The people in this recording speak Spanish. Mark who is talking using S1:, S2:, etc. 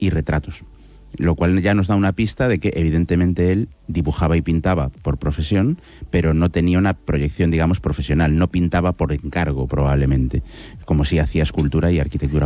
S1: y retratos. Lo cual ya nos da una pista de que evidentemente él dibujaba y pintaba por profesión, pero no tenía una proyección, digamos, profesional. No pintaba por encargo, probablemente, como si hacía escultura y arquitectura